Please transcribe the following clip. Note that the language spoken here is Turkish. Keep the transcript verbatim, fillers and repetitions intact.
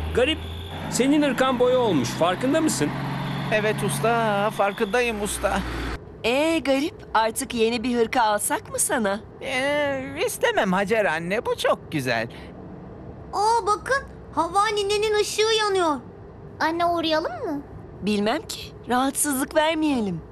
Garip, senin ırkan boya olmuş, farkında mısın? Evet usta, farkındayım usta. Ee Garip, artık yeni bir hırka alsak mı sana? Ee, istemem Hacer anne, bu çok güzel. Aa bakın, Havva ninenin ışığı yanıyor. Anne uğrayalım mı? Bilmem ki, rahatsızlık vermeyelim.